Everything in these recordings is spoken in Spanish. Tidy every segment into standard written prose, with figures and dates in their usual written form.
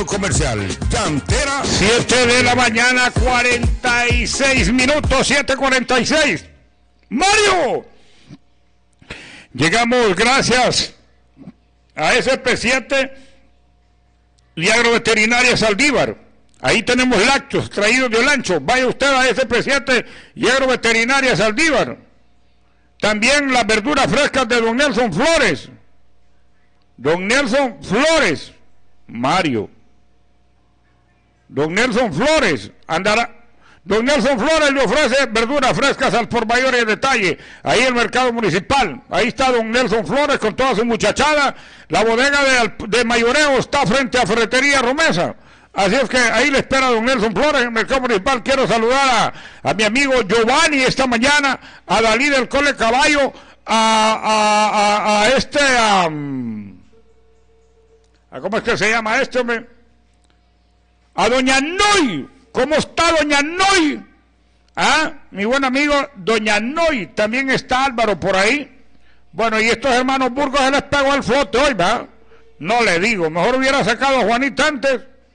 Comercial, Llantera. 7 de la mañana, 46 minutos, 7:46. Mario, llegamos gracias a SP7 y Agroveterinaria Saldívar. Ahí tenemos lácteos traídos de Olancho. Vaya usted a SP7 y Agroveterinaria Saldívar. También las verduras frescas de Don Nelson Flores. Don Nelson Flores, Mario. Don Nelson Flores andará. Don Nelson Flores le ofrece verduras frescas al por mayor en detalle. Ahí en el mercado municipal. Ahí está Don Nelson Flores con toda su muchachada. La bodega de mayoreo está frente a Ferretería Romesa. Así es que ahí le espera Don Nelson Flores en el mercado municipal. Quiero saludar a mi amigo Giovanni esta mañana, a Dalí del Cole Caballo, a ¿cómo es que se llama este, hombre? A Doña Noy. ¿Cómo está Doña Noy? Mi buen amigo Doña Noy. También está Álvaro por ahí. Bueno, y estos hermanos Burgos se les pegó el flote hoy, ¿va? No le digo, mejor hubiera sacado a Juanita antes.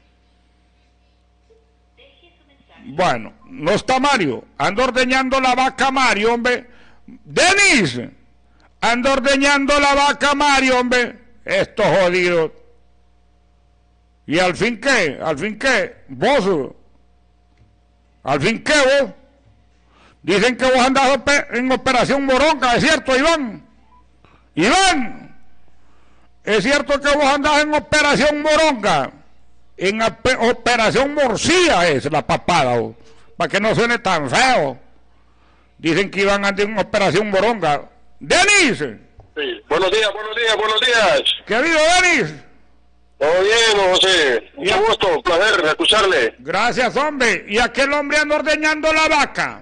Bueno, no está Mario. Ando ordeñando la vaca Mario, hombre. Denis, ando ordeñando la vaca Mario, hombre. Esto jodido. ¿Y al fin qué? ¿Al fin qué? ¿Vos? ¿Al fin qué vos? Dicen que vos andás en Operación Moronga, ¿es cierto, Iván? Iván, ¿es cierto que vos andás en Operación Moronga? En Operación Morcilla es la papada, vos, para que no suene tan feo. Dicen que Iván anda en Operación Moronga. ¡Denis! Sí. Buenos días, buenos días, buenos días. ¿Qué ha habido, Denis? Todo bien, don José. Mucho gusto, placer escucharle. Gracias, hombre. ¿Y aquel hombre anda ordeñando la vaca?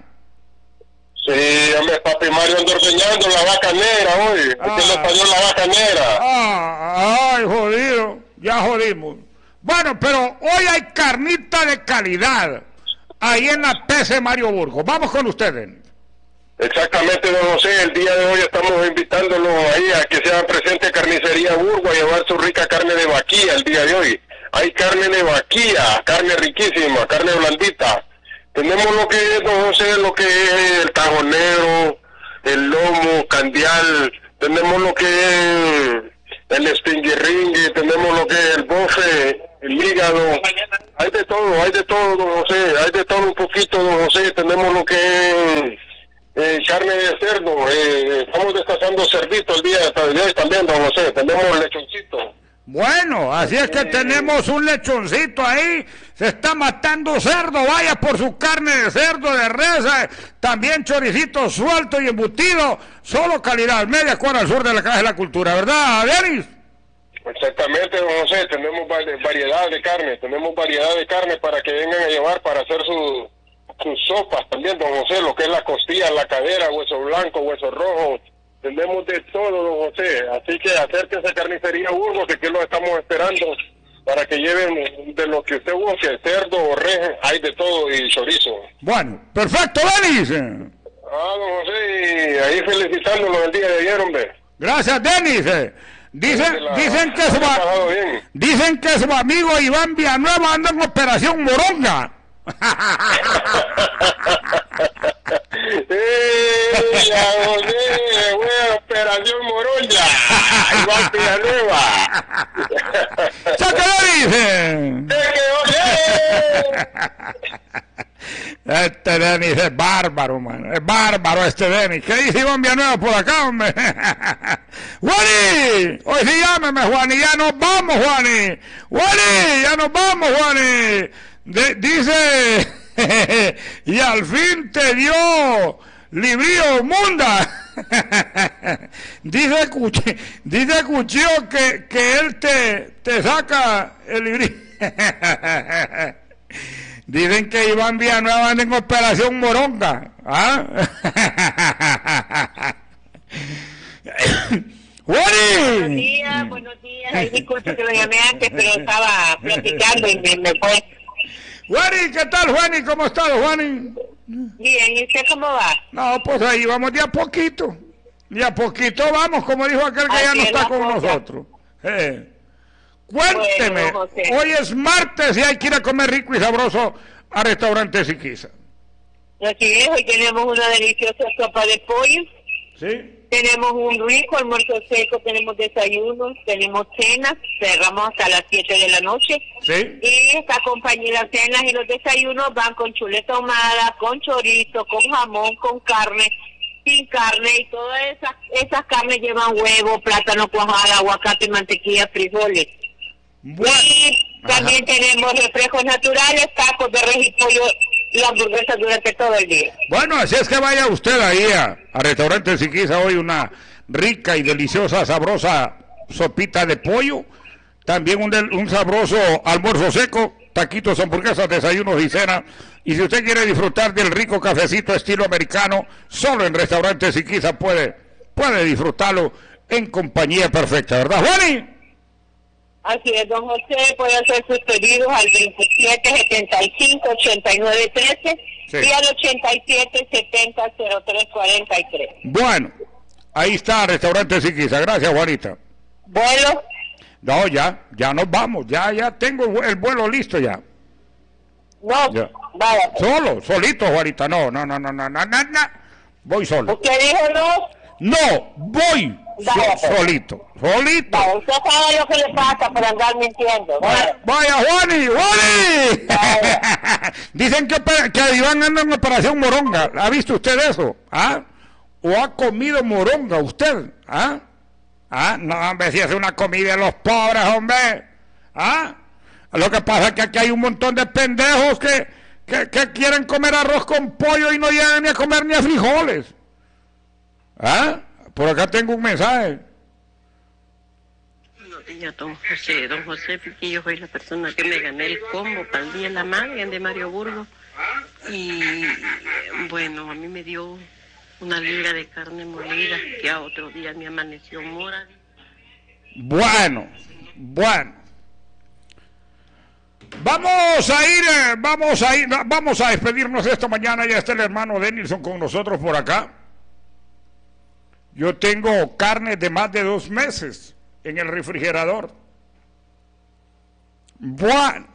Sí, hombre, papi Mario anda ordeñando la vaca negra hoy. Aquí le español la vaca negra. Ay, jodido. Ya jodimos. Bueno, pero hoy hay carnita de calidad ahí en la PC Mario Burgos. Vamos con ustedes. Exactamente, don José, el día de hoy estamos invitándolo ahí a que sea presente Carnicería Burgos a llevar su rica carne de vaquilla el día de hoy. Hay carne de vaquilla, carne riquísima, carne blandita. Tenemos lo que es, don José, lo que es el tajonero, el lomo, candial, tenemos lo que es el espinguirringue, tenemos lo que es el bofe, el hígado. Hay de todo, don José, hay de todo un poquito, don José. Tenemos lo que es carne de cerdo, estamos destazando cerdito el día de hoy también, don José, tenemos lechoncito. Bueno, así es que tenemos un lechoncito ahí, se está matando cerdo, vaya por su carne de cerdo, de res, también choricito suelto y embutido, solo calidad, media cuadra al sur de la Casa de la Cultura, ¿verdad, Denis? Exactamente, don José, tenemos variedad de carne para que vengan a llevar para hacer sus sopas también, don José, lo que es la costilla, la cadera, hueso blanco, hueso rojo, tenemos de todo, don José, así que acérquense a Carnicería Burgos, que aquí lo estamos esperando para que lleven de lo que usted busque, cerdo o res, hay de todo, y chorizo. Bueno, perfecto, Denis. Don José, ahí felicitándolo el día de ayer, hombre. Gracias, Denis. Dicen que su amigo Iván Villanueva anda en Operación Moronga. Operación Moronga, Iván Villanueva. ¿Qué dice? Este Denis es bárbaro, mano. Es bárbaro este Denis. ¿Qué dice Iván Villanueva por acá, hombre? Juani, hoy sí llámeme, Juani. Ya nos vamos, Juani. Juani, ya nos vamos, Juani. Dice, y al fin te dio librío Munda. Dice Cuchillo que él te saca el librío. Dicen que Iván Villanueva anda en Operación Moronga. Buenos días. Ay, disculpe que lo llamé antes, pero estaba platicando y me fue. Juani, ¿qué tal, Juani? ¿Cómo estás, Juani? Bien, ¿y usted cómo va? No, pues ahí vamos de a poquito. De a poquito vamos, como dijo aquel que ya no está con nosotros. Cuénteme, Bueno, José. hoy es martes y hay que ir a comer rico y sabroso a restaurante Siquisa. Así es, hoy tenemos una deliciosa sopa de pollo, ¿Sí? tenemos un rico almuerzo seco, tenemos desayunos, tenemos cenas, cerramos hasta las 7 de la noche. ¿Sí? Y esta compañía, las cenas y los desayunos van con chuleta ahumada, con chorizo, con jamón, con carne, sin carne, y todas esas carnes llevan huevo, plátano cuajada, aguacate, mantequilla, frijoles. Bueno. Y también tenemos refrescos naturales, tacos de res y pollo y hamburguesas durante todo el día. Bueno, así es que vaya usted ahí a restaurante Siquisa hoy, una rica y deliciosa, sabrosa sopita de pollo, también un sabroso almuerzo seco, taquitos, hamburguesas, desayunos y cena. Y si usted quiere disfrutar del rico cafecito estilo americano, solo en restaurante Siquisa puede disfrutarlo en compañía perfecta, ¿verdad, Juani? Así es, don José, puede hacer sus pedidos al 2775-8913 Sí. y al 8770-0343. Bueno, ahí está restaurante Siquisa. Gracias, Juanita. Bueno, No, ya nos vamos, ya tengo el vuelo listo ya. no, Ya. vaya. Solito, Juanita, no. Voy solo. ¿Usted dijo no? No, voy Vaya, pues. solito. No, usted sabe lo que le pasa por andar mintiendo. Vaya, Juani. Dicen que Iván anda en operación moronga. ¿Ha visto usted eso? ¿Ah? ¿O ha comido moronga usted? ¿Ah? No, hombre, si es una comida de los pobres, hombre. ¿Ah? Lo que pasa es que aquí hay un montón de pendejos que quieren comer arroz con pollo y no llegan ni a comer ni a frijoles. ¿Ah? Por acá tengo un mensaje. Buenos días, don José. Don José, porque yo soy la persona que me gané el combo para el Día de la Madre de Mario Burgos. Y bueno, a mí me dio una libra de carne molida que a otro día me amaneció mora. Bueno. Vamos a despedirnos esta mañana. Ya está el hermano Denilson con nosotros por acá. Yo tengo carne de más de 2 meses en el refrigerador. Bueno.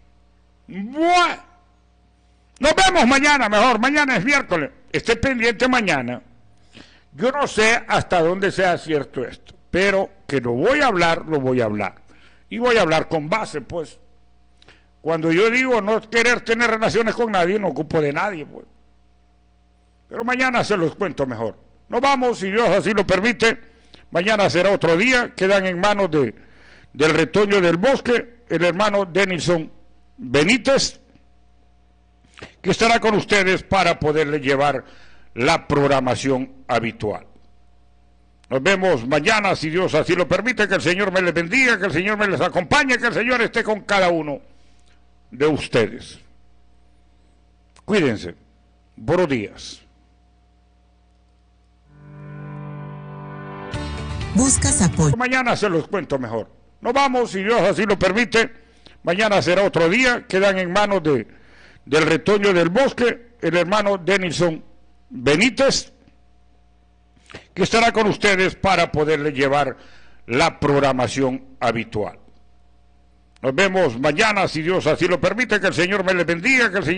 Nos vemos mañana, mejor. Mañana es miércoles. Esté pendiente mañana. Yo no sé hasta dónde sea cierto esto, pero que lo voy a hablar. Y voy a hablar con base, pues. Cuando yo digo no querer tener relaciones con nadie, no ocupo de nadie, pues. Pero mañana se los cuento mejor. Nos vamos, si Dios así lo permite. Mañana será otro día. Quedan en manos del retoño del bosque el hermano Denilson Benítez, que estará con ustedes para poderle llevar la programación habitual. Nos vemos mañana, si Dios así lo permite. Que el Señor me les bendiga, que el Señor me les acompañe, que el Señor esté con cada uno de ustedes. Cuídense. Buenos días. ¿Buscas apoyo? Mañana se los cuento mejor. Nos vamos, si Dios así lo permite. Mañana será otro día. Quedan en manos del retoño del bosque el hermano Denilson Benítez, que estará con ustedes para poderle llevar la programación habitual. Nos vemos mañana, si Dios así lo permite. Que el Señor me les bendiga, que el Señor